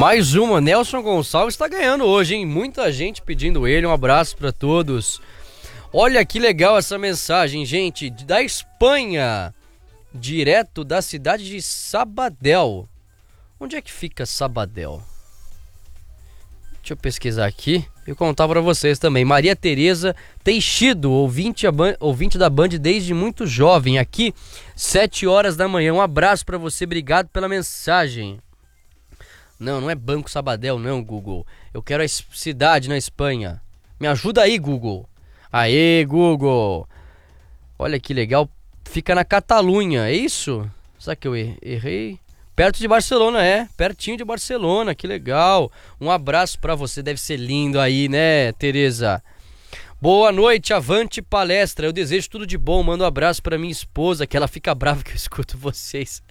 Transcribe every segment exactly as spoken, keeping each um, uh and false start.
Mais uma, Nelson Gonçalves tá ganhando hoje, hein? Muita gente pedindo ele, um abraço pra todos. Olha que legal essa mensagem, gente, da Espanha, direto da cidade de Sabadell. Onde é que fica Sabadell? Deixa eu pesquisar aqui e contar pra vocês também. Maria Tereza Teixido, ouvinte, a Band, ouvinte da Band desde muito jovem, aqui, sete horas da manhã. Um abraço pra você, obrigado pela mensagem. Não, não é Banco Sabadell não, Google. Eu quero a cidade na Espanha. Me ajuda aí, Google. Aê, Google. Olha que legal. Fica na Catalunha, é isso? Será que eu errei? Perto de Barcelona, é. Pertinho de Barcelona, que legal. Um abraço pra você, deve ser lindo aí, né, Tereza? Boa noite, avante palestra. Eu desejo tudo de bom. Mando um abraço pra minha esposa, que ela fica brava que eu escuto vocês.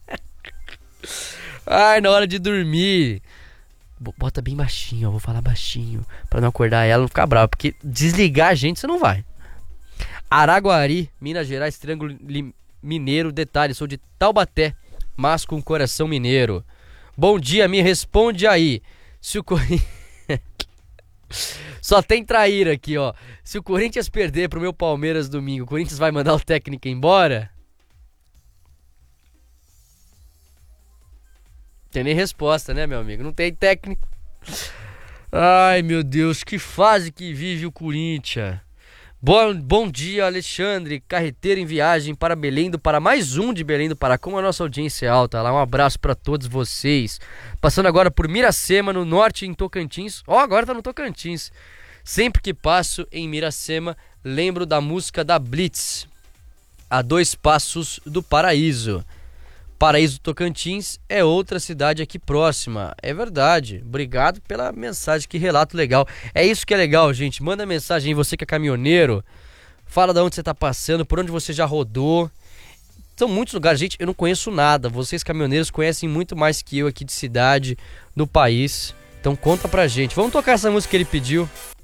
Ai, na hora de dormir. Bota bem baixinho, eu vou falar baixinho pra não acordar ela, não ficar brava, porque desligar a gente você não vai. Araguari, Minas Gerais, Triângulo Mineiro, detalhe, sou de Taubaté, mas com coração mineiro. Bom dia, me responde aí. Se o Corinthians... Só tem traíra aqui, ó. Se o Corinthians perder pro meu Palmeiras domingo, o Corinthians vai mandar o técnico embora? Tem nem resposta, né, meu amigo? Não tem técnico. Ai, meu Deus, que fase que vive o Corinthians. Bom, bom dia, Alexandre, carreteiro em viagem para Belém do Pará. Mais um de Belém do Pará, como a nossa audiência é alta lá. Um abraço para todos vocês. Passando agora por Miracema, no norte, em Tocantins. Ó, oh, agora tá no Tocantins. Sempre que passo em Miracema, lembro da música da Blitz, A Dois Passos do Paraíso. Paraíso do Tocantins é outra cidade aqui próxima. É verdade. Obrigado pela mensagem, que relato legal. É isso que é legal, gente. Manda mensagem aí, você que é caminhoneiro. Fala de onde você tá passando, por onde você já rodou. São muitos lugares, gente, eu não conheço nada. Vocês caminhoneiros conhecem muito mais que eu aqui de cidade, no país. Então conta pra gente. Vamos tocar essa música que ele pediu.